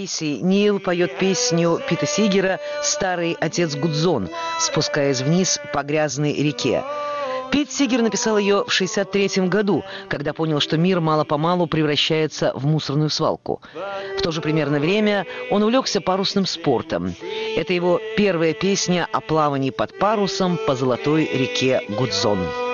Джейси Нил поет песню Пита Сигера «Старый отец Гудзон», спускаясь вниз по грязной реке. Пит Сигер написал ее в 1963 году, когда понял, что мир мало-помалу превращается в мусорную свалку. В то же примерно время он увлекся парусным спортом. Это его первая песня о плавании под парусом по золотой реке Гудзон.